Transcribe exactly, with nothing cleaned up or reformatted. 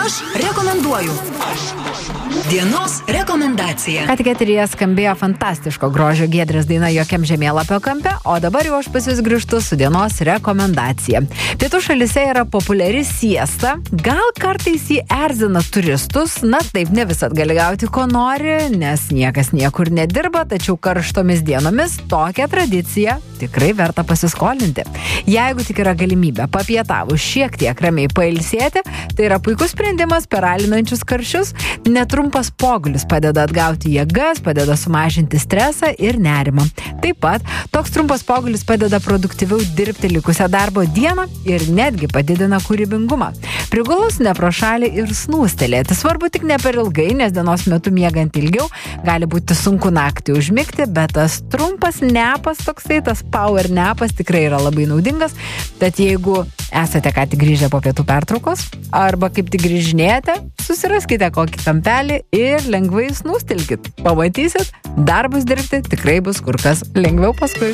Aš rekomenduoju. Dienos rekomendacija. Ką tik eteryje skambėjo fantastiško grožio Giedrės daina Jokiam žemėlapio kampe, o dabar jau aš pas jūs grįžtu su dienos rekomendacija. Pietų šalyse yra populiari siesta, gal kartais jį erzina turistus, na taip ne visad gali gauti ko nori, nes niekas niekur nedirba, tačiau karštomis dienomis tokią tradiciją tikrai verta pasiskolinti. Jeigu tik yra galimybė papietavus šiek tiek ramiai pailsėti, tai yra puikus sprendimas per alinančius karščius. Netrumpas pogulis padeda atgauti jėgas, padeda sumažinti stresą ir nerimą. Taip pat toks trumpas pogulis padeda produktyviau dirbti likusią darbo dieną ir netgi padidina kūrybingumą. Prigulus ne pro šalį ir snūstelėti. Svarbu tik ne per ilgai, nes dienos metu miegant ilgiau gali būti sunku naktį užmigti, bet tas trumpas nepas toksai, tas power nepas tikrai yra labai naudingas. Tad jeigu esate ką tik grįžę po pietų pertraukos arba kaip tik grįžinėjate, susiraskite kokį kampelį ir lengvai snūstelkit. Pamatysit, darbus dirbti tikrai bus kur kas lengviau paskui.